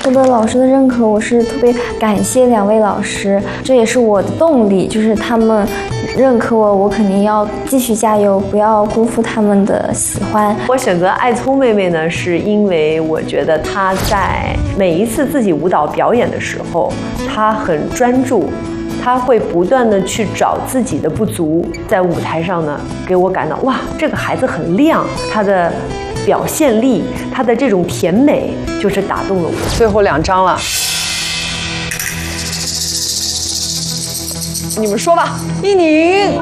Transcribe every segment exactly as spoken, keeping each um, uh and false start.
获得老师的认可，我是特别感谢两位老师，这也是我的动力，就是他们认可我，我肯定要继续加油，不要辜负他们的喜欢。 我选择爱聪妹妹呢，是因为我觉得她在每一次自己舞蹈表演的时候，她很专注。他会不断的去找自己的不足，在舞台上呢，给我感到哇，这个孩子很亮，他的表现力，他的这种甜美，就是打动了我。 最后两张了，你们说吧。一宁，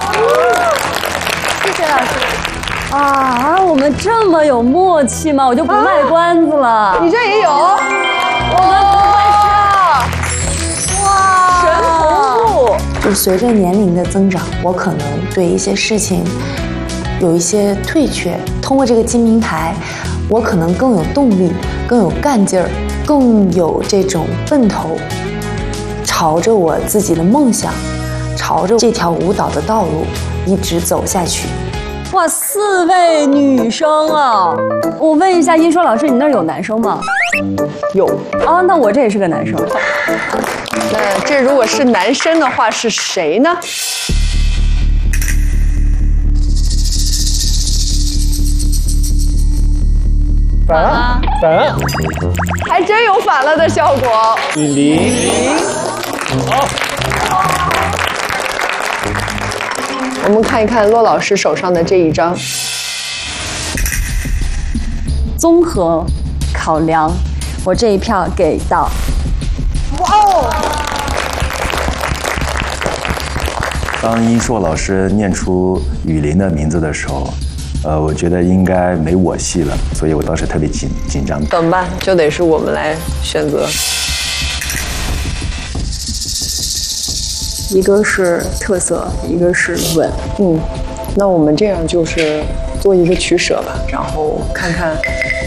谢谢老师。啊，我们这么有默契吗？我就不卖关子了。 啊、你这也有？我们不会是。哇，神同步。 就是随着年龄的增长，我可能对一些事情有一些退却。通过这个金名牌，我可能更有动力，更有干劲儿，更有这种奔头，朝着我自己的梦想，朝着这条舞蹈的道路一直走下去。 哇，四位女生啊！我问一下，殷说老师，你那儿有男生吗？ 有。 啊，那我这也是个男生。 那这如果是男生的话，是谁呢？ 反了，反了， 还真有反了的效果。 雨林，好。 我们看一看骆老师手上的这一张。 综合考量，我这一票给到。 哇哦！ 当殷硕老师念出雨林的名字的时候，呃，我觉得应该没我戏了，所以我当时特别紧紧张。 怎么办？就得是我们来选择。 一个是特色，一个是稳。 嗯，那我们这样就是做一个取舍吧，然后看看。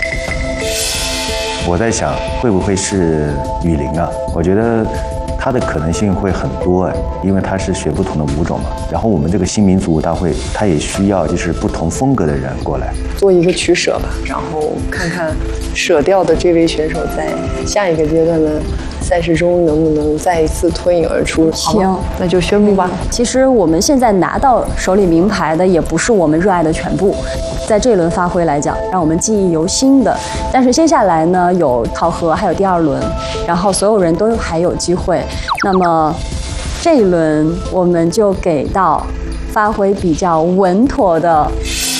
我在想，会不会是雨林啊？我觉得它的可能性会很多哎，因为它是学不同的舞种嘛。然后我们这个新民族舞大会，它也需要就是不同风格的人过来做一个取舍吧，然后看看舍掉的这位选手在下一个阶段的赛事中能不能再一次脱颖而出。 行， 那就宣布吧。 其实我们现在拿到手里名牌的也不是我们热爱的全部，在这一轮发挥来讲，让我们记忆犹新的。但是接下来呢，有考核，还有第二轮，然后所有人都还有机会。那么这一轮我们就给到发挥比较稳妥的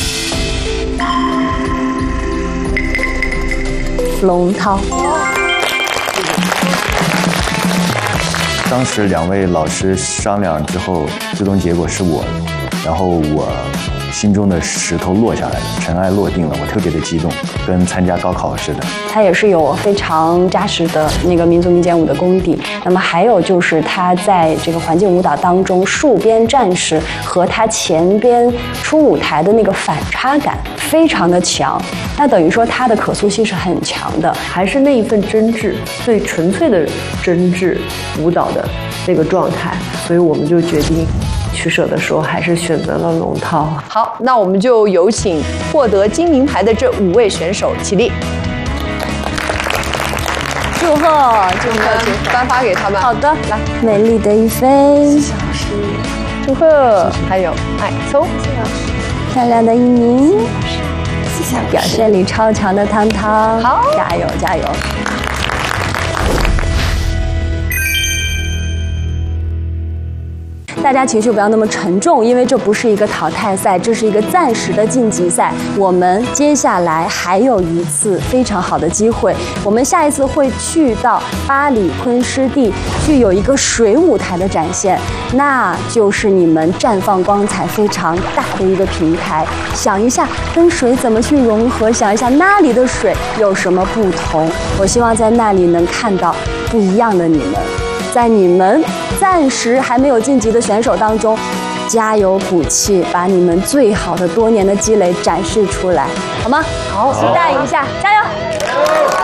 龙涛。 当时两位老师商量之后，最终结果是我，然后我心中的石头落下来了，尘埃落定了，我特别的激动，跟参加高考似的。 他也是有非常扎实的那个民族民间舞的功底，那么还有就是他在这个环境舞蹈当中，戍边战士和他前边出舞台的那个反差感非常的强，那等于说他的可塑性是很强的， 还是那一份真挚，最纯粹的真挚舞蹈的那个状态，所以我们就决定取舍的时候还是选择了龙涛。 好，那我们就有请获得金名牌的这五位选手起立。 祝贺，祝贺， 颁发给他们。 好的，来，美丽的一飞， 祝贺，还有爱聪， 漂亮的一宁，表现力超强的汤汤， 好， 加油加油！大家情绪不要那么沉重，因为这不是一个淘汰赛，这是一个暂时的晋级赛。我们接下来还有一次非常好的机会，我们下一次会去到巴里昆湿地，具有一个水舞台的展现，那就是你们绽放光彩非常大的一个平台。想一下跟水怎么去融合，想一下那里的水有什么不同。我希望在那里能看到不一样的你们。在你们暂时还没有晋级的选手当中，加油鼓气，把你们最好的多年的积累展示出来，好吗？ 好， 期待一下，加油！